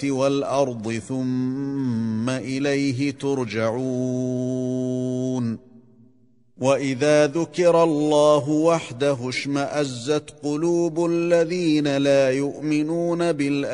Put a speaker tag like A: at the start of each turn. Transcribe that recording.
A: والأرض ثم إليه ترجعون وإذا ذكر الله وحده اشمأزت قلوب الذين لا يؤمنون بالآخرة